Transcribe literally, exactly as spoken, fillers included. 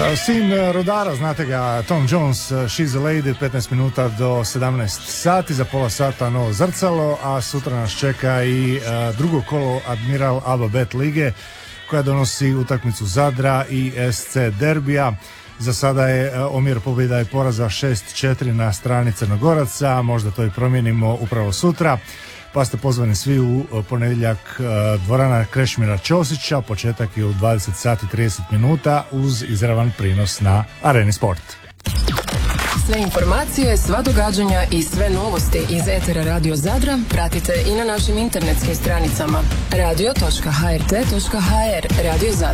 Sin Rudara, znate ga, Tom Jones, She's a Lady, petnaest minuta do sedamnaest sati, za pola sata Novo Zrcalo, a sutra nas čeka i a, drugo kolo Admiral Alba Bet lige, koja donosi utakmicu Zadra i S C Derbija. Za sada je a, omjer pobjeda i poraza šest četiri na strani Crnogoraca, možda to i promijenimo upravo sutra. Pa ste pozvani svi u ponedjeljak dvorana Krešimira Ćosića, početak je u dvadeset sati trideset minuta uz izravan prinos na Areni Sport. Sve informacije, sva događanja i sve novosti iz etera Radio Zadra pratite i na našim internetskim stranicama radio točka h r t točka h r. Radio Zadar.